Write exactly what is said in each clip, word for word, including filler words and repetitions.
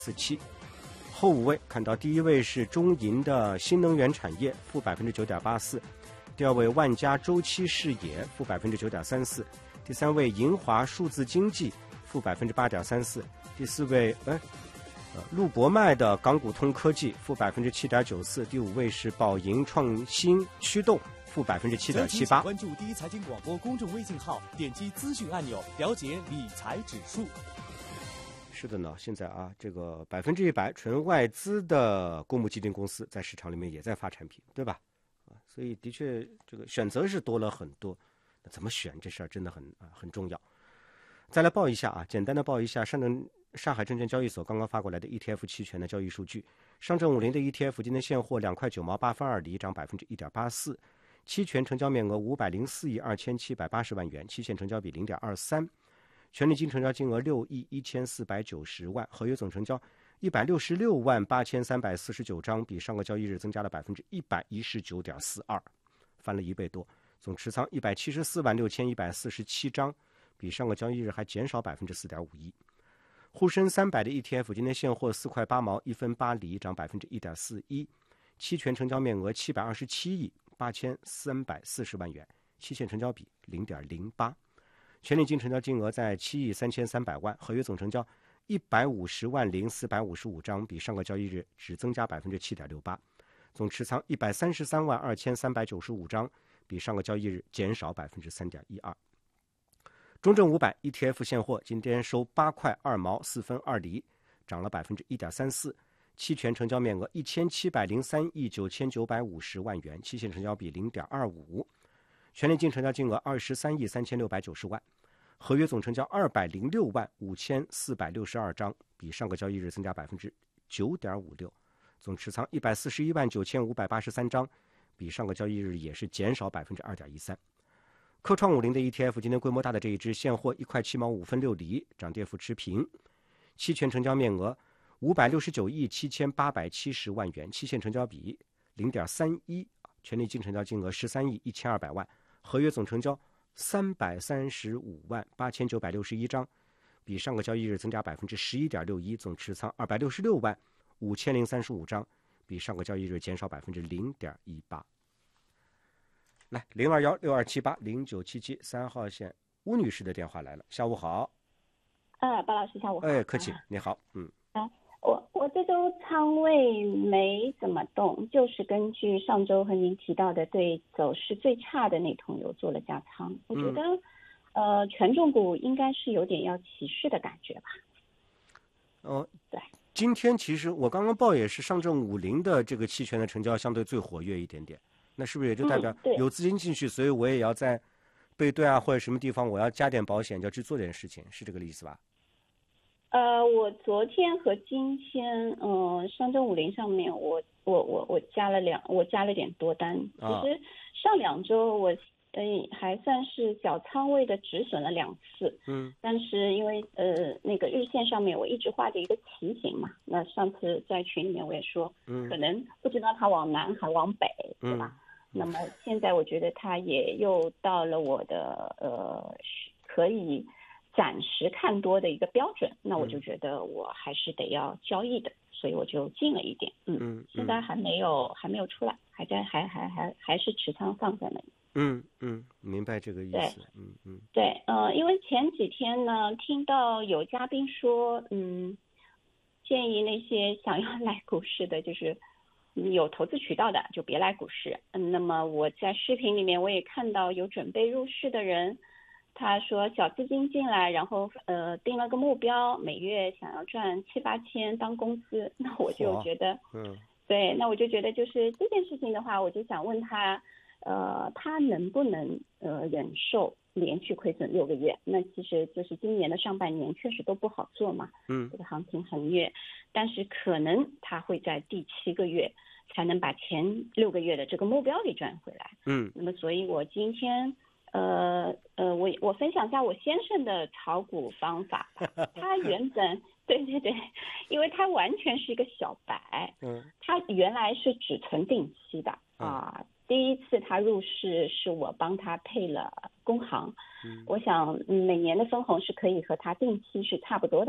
四七。后五位看到第一位是中银的新能源产业，负百分之九点八四；第二位万家周期视野，负百分之九点三四；第三位银华数字经济，负百分之八点三四；第四位哎，呃，陆博迈的港股通科技，负百分之七点九四；第五位是宝盈创新驱动，负百分之七点七八。 关注第一财经广播公众微信号，点击资讯按钮，了解理财指数。 是的呢，现在啊，这个百分之一百纯外资的公募基金公司在市场里面也在发产品，对吧？啊，所以的确这个选择是多了很多，那怎么选这事儿真的很啊很重要。再来报一下啊，简单的报一下上证上海证券交易所刚刚发过来的 E T F 期权的交易数据。上证五零的 E T F 今天现货两块九毛八分二厘，涨百分之一点八四，期权成交面额五百零四亿二千七百八十万元，期限成交比零点二三。权利金成交金额六亿一千四百九十万，合约总成交一百六十六万八千三百四十九张，比上个交易日增加了百分之一百一十九点四二，翻了一倍多。总持仓一百七十四万六千一百四十七张，比上个交易日还减少百分之四点五一。沪深三百的 E T F 今天现货四块八毛一分八厘，涨百分之一点四一，期权成交面额七百二十七亿八千三百四十万元，期限成交比零点零八。权利金成交金额在七亿三千三百万，合约总成交一百五十万零四百五十五张，比上个交易日只增加百分之七点六八。总持仓一百三十三万二千三百九十五张，比上个交易日减少百分之三点一二。中证五百 E T F 现货今天收八块二毛四分二厘，涨了百分之一点三四，期权成交面额一千七百零三亿九千九百五十万元，期限成交比零点二五。权利金成交金额二十三亿三千六百九十万，合约总成交二百零六万五千四百六十二张，比上个交易日增加百分之九点五六。总持仓一百四十一万九千五百八十三张，比上个交易日也是减少百分之二点一三。科创五零的 E T F 今天规模大的这一支现货一块七毛五分六厘，涨跌幅持平，期权成交面额五百六十九亿七千八百七十万元，期限成交比零点三一，权利金成交金额十三亿一千二百万。合约总成交三百三十五万八千九百六十一张，比上个交易日增加百分之十一点六一，总持仓二百六十六万五千零三十五张，比上个交易日减少百分之零点一八。来，零二幺六二七八零九七七三号线吴女士的电话来了，下午好。 啊，巴老师下午好。 哎，客气，你好，嗯。 啊，我我这周仓位没怎么动，就是根据上周和您提到的对走势最差的那桶油做了加仓。我觉得，嗯、呃，权重股应该是有点要起势的感觉吧。 哦， 对。 今天其实我刚刚报也是上证五零的这个期权的成交相对最活跃一点点，那是不是也就代表有资金进去，嗯、所以我也要在背对啊或者什么地方我要加点保险，要去做点事情，是这个意思吧？ 呃，我昨天和今天，嗯、呃，上证五零上面我，我我我我加了两，我加了点多单。其实上两周我，呃，还算是小仓位的止损了两次。嗯。但是因为呃那个日线上面我一直画着一个旗形嘛，那上次在群里面我也说，嗯，可能不知道它往南还往北，对吧？嗯。那么现在我觉得它也又到了我的呃可以暂时看多的一个标准，那我就觉得我还是得要交易的，所以我就进了一点，嗯，嗯现在还没有还没有出来，还在还还还还是持仓放在那里。 嗯嗯，明白这个意思。嗯嗯， 对，呃，因为前几天呢，听到有嘉宾说，嗯，建议那些想要来股市的，就是有投资渠道的，就别来股市。嗯，那么我在视频里面我也看到有准备入市的人。他说小资金进来，然后呃定了个目标，每月想要赚七八千当工资，那我就觉得，嗯，对，那我就觉得就是这件事情的话，我就想问他，呃，他能不能呃忍受连续亏损六个月？那其实就是今年的上半年确实都不好做嘛，嗯，这个行情很虐，但是可能他会在第七个月才能把前六个月的这个目标给赚回来，嗯，那么所以我今天。呃呃，我我分享一下我先生的炒股方法吧。他原本对对对，因为他完全是一个小白，嗯，他原来是只存定期的啊、呃。第一次他入市是我帮他配了工行，嗯，我想每年的分红是可以和他定期是差不多的嘛。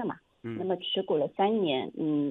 嗯那么持股了三年，嗯。